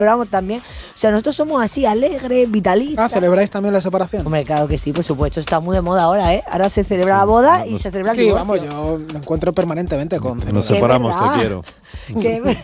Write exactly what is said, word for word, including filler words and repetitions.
pero vamos, también, o sea, nosotros somos así, alegres, vitalistas. Ah, ¿celebráis también la separación? Hombre, claro que sí, por supuesto, está muy de moda ahora, ¿eh? Ahora se celebra la boda y se celebra el Sí, divorcio. vamos, yo me encuentro permanentemente con Nos separamos, te verdad. quiero. Que